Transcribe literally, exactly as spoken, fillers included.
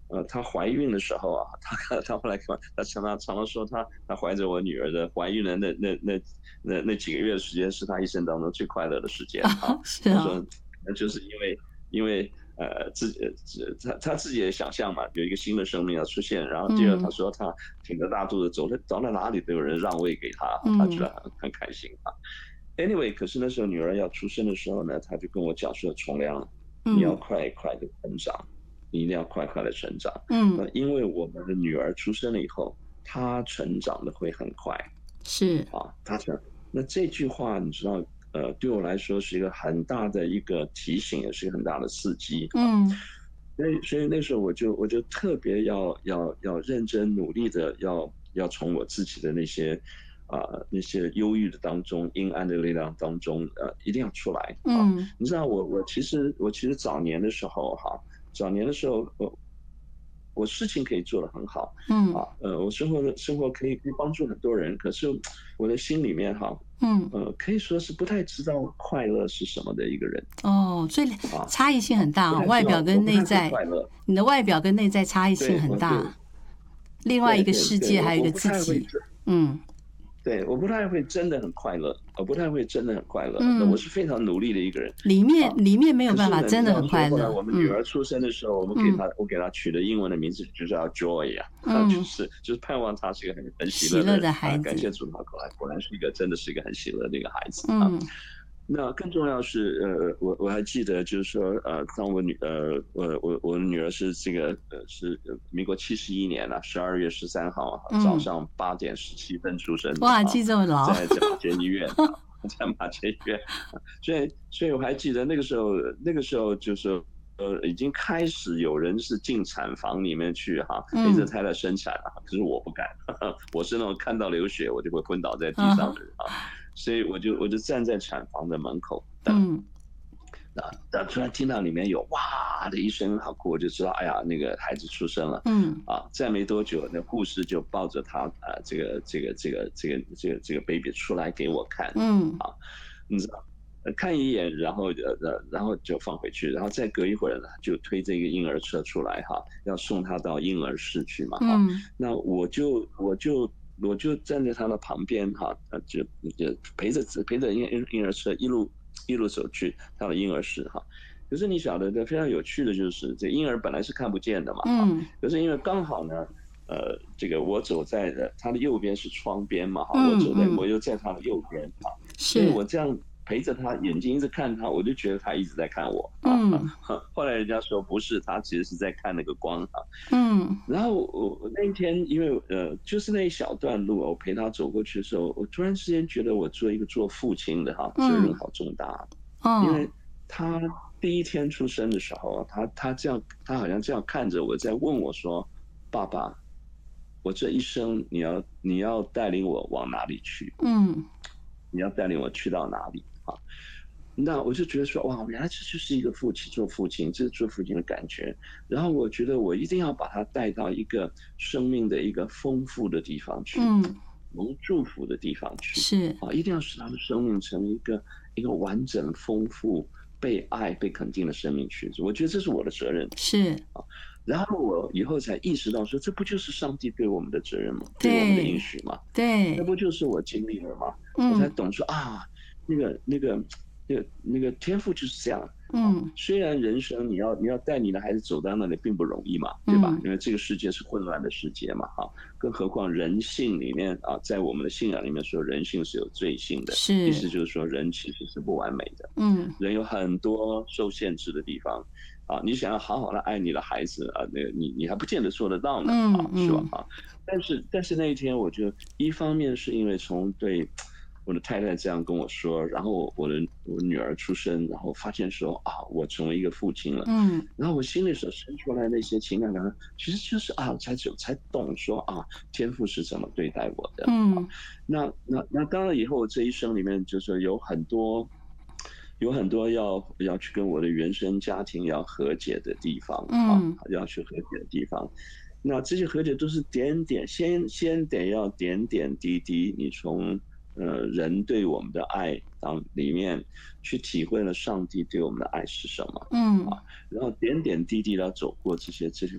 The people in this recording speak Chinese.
呃，她怀孕的时候啊，她她后来看，她常常常常说她她怀着我女儿的怀孕的那那那那那几个月的时间是她一生当中最快乐的时间啊。她说， 是啊。 那就是因为因为呃自己她她自己也想象嘛，有一个新的生命要出现，然后第二她嗯。 说她挺着大肚子走到走到哪里都有人让位给她，她觉嗯。 得很很开心啊。Anyway，可是那时候女儿要出生的时候呢，她就跟我讲说：“崇良，你要嗯。 快快的成长，你一定要快快的成长。 嗯。 那因为我们的女儿出生了以后，她成长的会很快。” 是。 啊，她成那这句话你知道，呃，对我来说是一个很大的一个提醒，也是一个很大的刺激啊。 嗯。 所以所以那时候我就我就特别要要要认真努力的要要从我自己的那些啊，那些忧郁的当中，阴暗的力量当中，呃，一定要出来啊。 嗯。 你知道我我其实我其实早年的时候哈，早年的时候，我我事情可以做得很好，啊， 嗯。 呃，我生活的生活可以可以帮助很多人，可是我的心里面哈， 嗯。 呃，可以说是不太知道快乐是什么的一个人。 哦，所以啊， 差异性啊， 很大哦， 不太知道， 外表跟我不太会内在快乐。 你的外表跟内在差异性对，我对很大。另外一对个世界， 对对，我还有一个我不太会自己。嗯。 对，我不太会真的很快乐，我不太会真的很快乐。那我嗯。 是非常努力的一个人， 里面啊， 里面没有办可是呢，你法真的很知道说后来快乐，嗯。 我们女儿出生的时候，我们给嗯。 她我给她取的英文的名字就叫 Joy 啊，就嗯。 是就是盼望她是一个很很喜乐的人， 喜乐的啊， 孩子。 感谢主，她果然果然是一个真的是一个很喜乐的一个孩子，啊。 嗯。 那更重要是，呃，我我还记得就是说，呃，当我女呃，我我我的女儿是这个，呃，是民国七十一年啊十二月十三号啊，早嗯。 上八点十七分出生的哇， 啊， 记这么牢。 在在马偕医院啊，在马偕医院。所以所以我还记得那个时候那个时候就是呃，已经开始有人是进产房里面去哈，陪着嗯。 太太生产了，可是我不敢，我是那种看到流血我就会昏倒在地啊哈。 上的人啊。所以我就我就站在产房的门口等。 嗯。 那那突然听到里面有哇的一声好哭，我就知道，哎呀，那个孩子出生了。 嗯。 啊，再没多久，那护士就抱着他，呃，这个这个这个这个这个这个 baby 出来给我看， 嗯。 啊，你知道，呃看一眼，然后呃呃，然后就放回去，然后再隔一会儿呢，就推这个婴儿车出来哈，要送他到婴儿室去嘛哈。 嗯。 那我就我就我就站在他的旁边哈，呃，就就陪着陪着婴婴婴儿车一路一路走去他的婴儿室哈。可是你晓得这非常有趣的就是，这婴儿本来是看不见的嘛哈， 嗯。 可是因为刚好呢，呃，这个我走在的他的右边是窗边嘛哈，我走在我嗯嗯。 又在他的右边啊，所以是。 我这样陪着他，眼睛一直看他，我就觉得他一直在看我啊。 嗯。 后来人家说不是，他其实是在看那个光啊。 嗯。 然后我我那一天因为呃，就是那一小段路，我陪他走过去的时候，我突然之间觉得我做一个做父亲的哈，责任嗯。 好重大。因哦。 为他第一天出生的时候，他他这样他好像这样看着我在问我说：“爸爸，我这一生你要你要带领我往哪里去？ 嗯。 你要带领我去到哪里？”啊，那我就觉得说，哇，原来这就是一个父亲做父亲，这是做父亲的感觉。然后我觉得我一定要把他带到一个生命的一个丰富的地方去， 嗯。 蒙祝福的地方去， 是。 啊，一定要使他的生命成为一个一个完整、丰富、被爱、被肯定的生命去。我觉得这是我的责任。 是。 啊，然后我以后才意识到说，这不就是上帝对我们的责任吗？对我们的应对， 许吗？那对。 不就是我经历了吗？我才嗯。 懂说，啊，那个那个那个那个天赋就是这样。啊， 嗯。 虽然人生你要你要带你的孩子走到那里并不容易嘛，对吧？ 嗯。 因为这个世界是混乱的世界嘛，哈，更何况人性里面啊，在我们的信仰里面说人性是有罪性的，意是。 思就是说人其实是不完美的， 嗯。 人有很多受限制的地方。啊，你想要好好的爱你的孩子啊，那个你你还不见得做得到呢，啊，是吧？ 嗯嗯。 啊，但是但是那一天，我就一方面是因为从对我的太太这样跟我说，然后我的我女儿出生，然后发现说啊，我成为一个父亲了， 嗯。 然后我心里所生出来那些情感感受，其实就是啊，才才懂说啊，天父是怎么对待我的啊。 嗯。 那那那当然以后这一生里面就是有很多有很多要要去跟我的原生家庭要和解的地方啊， 嗯。 要去和解的地方。那这些和解都是点点，先先得要点点滴滴，你从呃人对我们的爱当里面去体会了上帝对我们的爱是什么嗯。 啊，然后点点滴滴地走过这些这些